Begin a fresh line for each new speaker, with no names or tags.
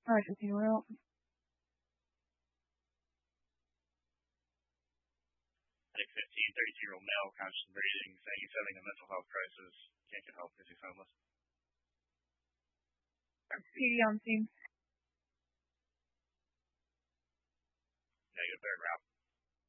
Roger, anyone else?
I think 15, 32-year-old male, conscious breathing, saying he's having a mental health crisis, can't get help because he's homeless.
PD on scene.
Negative, paragraph.